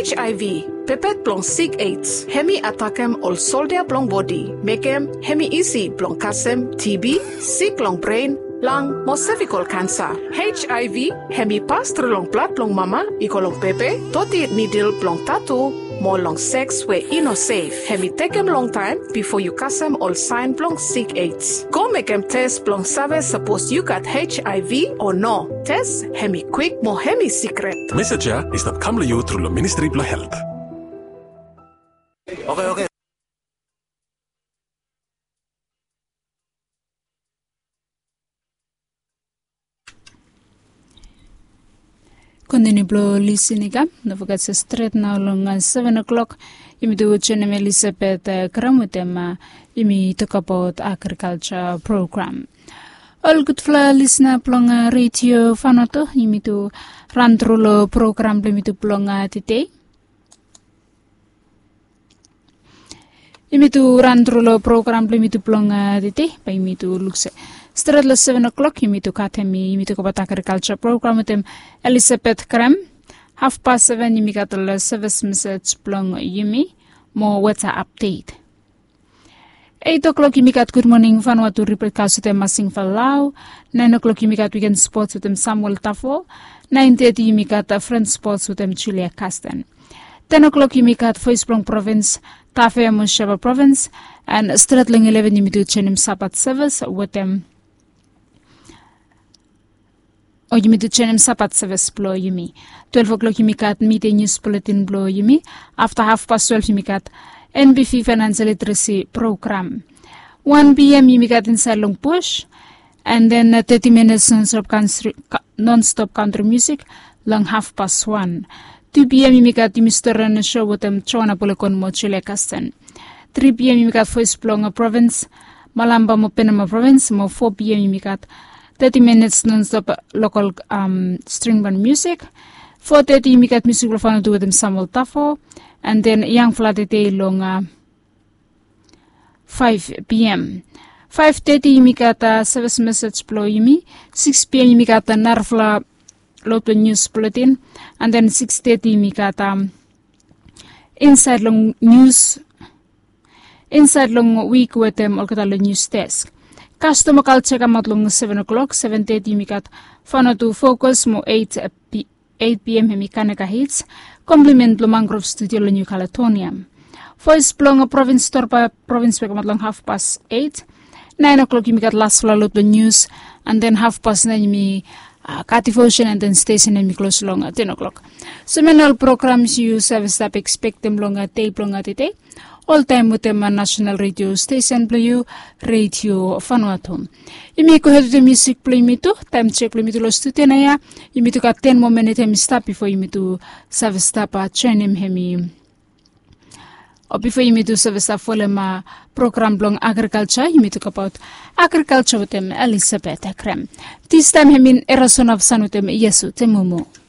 HIV, pepet blong sick AIDS, hemi attack all soldier blong body, make hemi easy blong kasem, TB, sick long brain, lung, mo cervical cancer. HIV, hemi pass through long blood blong mama, ikolong pepe, toti needle blong tattoo, more long sex where ino safe. Hemi take him long time before you kasem all sign blong sick AIDS. Go make him test blong save suppose you got HIV or no. Test hemi quick mo hemi secret. Message is that come to you through the Ministry of Health. Okay. Continue blow listening up. Don't forget to straight now long 7 o'clock. You do channel Elizabeth Kramutema. You talk about agriculture program. All good fla listener plong radio fanoto. You to run through the program. You to plong today. You to run through the program. You to plong today. By me to look. Straight at 7 o'clock, you meet to cut him, you meet to go about agriculture program with him, Elizabeth Kram. 7:30, you meet at the service message plong yumi, more weather update. 8 o'clock, you meet at good morning, Vanuatu report cast with them, Masing Falau. 9 o'clock, you meet at weekend sports with them, Samuel Tafo. 9:30, you meet at friend sports with them, Julia Kasten. 10 o'clock, you meet at Voice Plong Province, Tafea Moshava Province, and Stratling 11, you meet to Chenim Sabat service with them. Or you meet to Chenim Sapat service blow you me. 12 o'clock you meet at meeting news bulletin blow you me. After 12:30 you meet at NBF Financial Literacy Program. 1 p.m. you meet at inside long push. And then 30 minutes non-stop country music. Long 1:30. 2 p.m. you meet at Mr. Run show with them Chona Polakon Mochile Kasten. 3 p.m. you meet at Voice Plonga Province. Malamba mo Penama Province. Mo 4 p.m. you meet at 30 minutes non-stop local string band music. 4:30 you make music will do with them Samuel Tafo. And then Young Flatete long 5 p.m. 5:30 you make service message blow you 6 p.m. you make Narfla local news bulletin. And then 6:30 you make inside long news inside long week with them Olkatala news desk. Customer culture come out long 7 o'clock, 7:30 mikat fano to focus mo 8 p.m. Hemikaneka hits, compliment lo mangrove studio lo New Caledonium. Voice plong province torpa province come out long 8:30. 9 o'clock you mikat last floor lo news, and then 9:30 mi Cativation and then station and mi close long at 10 o'clock. So many all programs you service up expect them long at tape long at today. All time with them national radio station play you radio Vanuatu. You may go ahead to the music play me too. Time check play me to los tutenaya. You may to got 10 more minutes hemi stop before you may to service stop train him hemi. Or before you may to service stop for them program long agriculture. You may talk about agriculture with them Elizabeth Kram. This time hemi erason of sun with them Yesu Temumu.